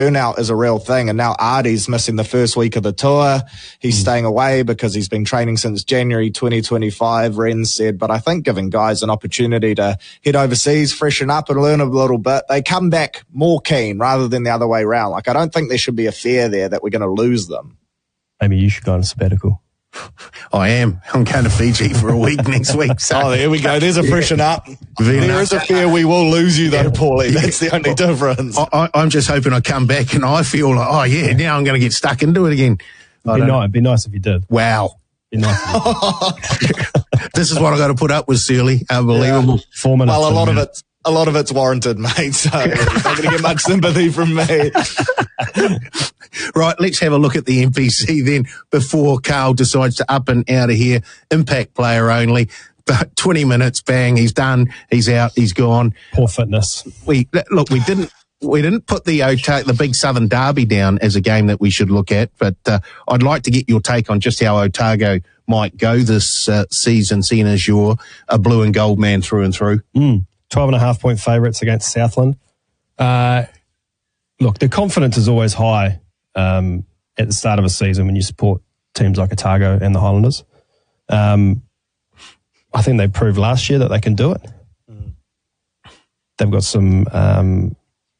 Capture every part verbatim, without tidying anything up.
burnout is a real thing. And now Artie's missing the first week of the tour. He's mm. staying away because he's been training since January twenty twenty-five, Ren said. But I think giving guys an opportunity to head overseas, freshen up and learn a little bit, they come back more keen rather than the other way around. Like, I don't think there should be a fear there that we're going to lose them. Maybe you should go on a sabbatical. I am. I'm going to Fiji for a week next week. So. Oh, there we go. There's a freshen up. There is a fear we will lose you, though, Paulie. That's the only difference. I, I, I'm just hoping I come back and I feel like, oh, yeah, now I'm going to get stuck into it again. It'd be, nice. It'd be nice if you did. Wow. It'd be nice if you did. This is what I got to put up with, Searley. Unbelievable. Yeah. Four minutes. Well, a lot of it. A lot of it's warranted, mate, so you're not going to get much sympathy from me. Right, let's have a look at the N P C then before Carl decides to up and out of here. Impact player only. But twenty minutes, bang, he's done, he's out, he's gone. Poor fitness. We Look, we didn't we didn't put the Ota- the big Southern Derby down as a game that we should look at, but uh, I'd like to get your take on just how Otago might go this uh, season, seeing as you're a blue and gold man through and through. Mm. twelve and a half point favourites against Southland. Uh, look, the confidence is always high um, at the start of a season when you support teams like Otago and the Highlanders. Um, I think they proved last year that they can do it. Mm. They've got some um,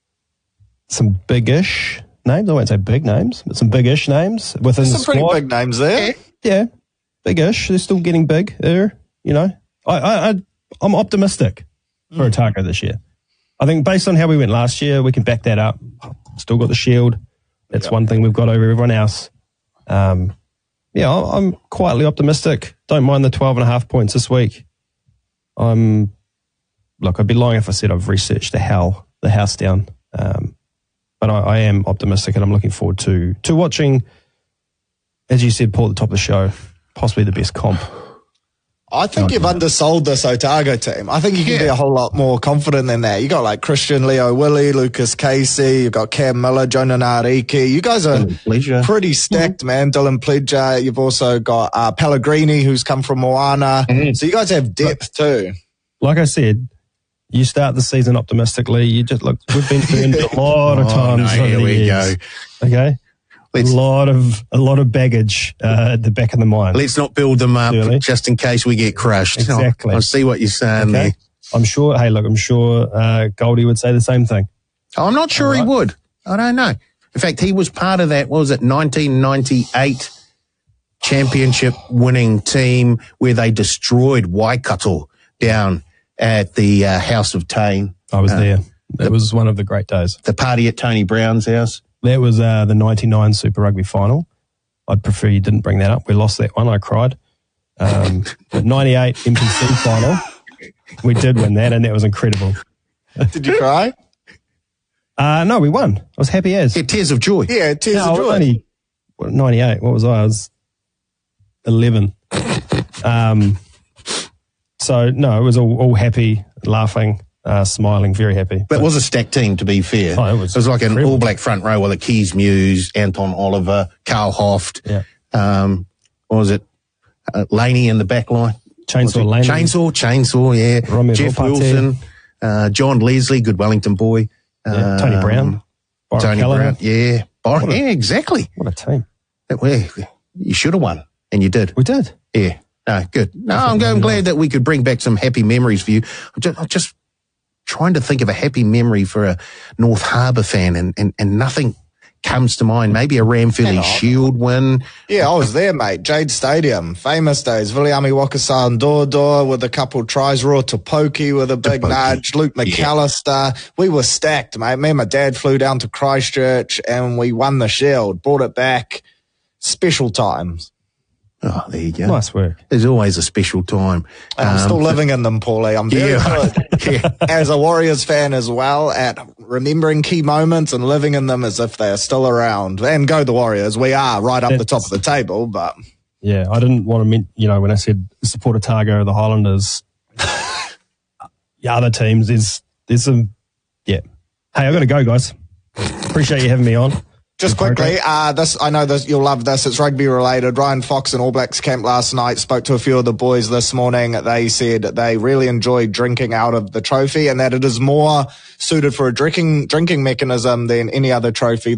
some big-ish names. I won't say big names, but some big-ish names within There's the some squad. pretty big names there. Yeah, big-ish. They're still getting big there, you know. I, I, I, I'm optimistic for Otago this year. I think based on how we went last year, we can back that up. Still got the shield. That's yep. one thing we've got over everyone else. Um, yeah, I'm quietly optimistic. Don't mind the twelve and a half points this week. I'm, look, I'd be lying if I said I've researched the hell, the house down. Um, but I, I am optimistic and I'm looking forward to, to watching, as you said, Paul, at the top of the show, possibly the best comp. I think you've undersold this Otago team. I think you can yeah. be a whole lot more confident than that. You got like Christian Leo Willie, Lucas Casey, you've got Cam Miller, Jonah Nariki. You guys are pretty stacked, mm-hmm. man. Dylan Pledger. You've also got uh, Pellegrini, who's come from Moana. Mm-hmm. So you guys have depth too. Like I said, you start the season optimistically. You just look, we've been through it a lot of times. Oh, no, here we years. go. Okay. Let's, a lot of a lot of baggage uh, at the back of the mind. Let's not build them up Surely. just in case we get crushed. Exactly. I see what you're saying okay. there. I'm sure. Hey, look, I'm sure uh, Goldie would say the same thing. I'm not sure right. he would. I don't know. In fact, he was part of that. What was it? nineteen ninety-eight championship winning team where they destroyed Waikato down at the uh, House of Tane. I was uh, there. It the, was one of the great days. The party at Tony Brown's house. That was uh, the ninety-nine Super Rugby final. I'd prefer you didn't bring that up. We lost that one. I cried. Um, but ninety-eight M P C final, we did win that, and that was incredible. Did you cry? Uh, no, we won. I was happy as. Yeah, tears of joy. Yeah, tears no, of joy. Only, what, ninety-eight. What was I? I was eleven. Um, so, no, it was all, all happy, laughing. Uh, smiling, very happy. But, but it was a stacked team, to be fair. Oh, it, was it was like incredible. an all-black front row with Keys Muse, Anton Oliver, Carl Hoft. Yeah. Um, what was it? Uh, Laney in the back line. Chainsaw Laney. Chainsaw, Chainsaw, yeah. Romeo Jeff Volpate. Wilson, uh, John Leslie, good Wellington boy. Yeah. Tony um, Brown. Byron Tony Keller. Brown, yeah. Byron, a, yeah, exactly. What a team. Well, you should have won, and you did. We did. Yeah. No, good. No, I'm, I'm glad that we could bring back some happy memories for you. I'm just, I'm just trying to think of a happy memory for a North Harbour fan, and, and, and nothing comes to mind. Maybe a Ramphilly Shield win. Yeah, I was there, mate. Jade Stadium, famous days. Viliami Wakasan Dordor with a couple tries. Raw Topoki with a big nudge. Luke McAllister. Yeah. We were stacked, mate. Me and my dad flew down to Christchurch and we won the Shield. Brought it back. Special times. Oh, there you go. Nice work. There's always a special time. And I'm um, still living in them, Paulie. I'm very yeah, good. Yeah. As a Warriors fan as well, at remembering key moments and living in them as if they are still around. And go the Warriors. We are right up That's, the top of the table, but... Yeah, I didn't want to, mean, you know, when I said support Otago, the Highlanders, yeah, other teams, there's, there's some... Yeah. Hey, I've got to go, guys. Appreciate you having me on. Just quickly, uh, this I know this, you'll love this. It's rugby related. Ryan Fox in All Blacks camp last night spoke to a few of the boys this morning. They said they really enjoyed drinking out of the trophy and that it is more suited for a drinking drinking mechanism than any other trophy.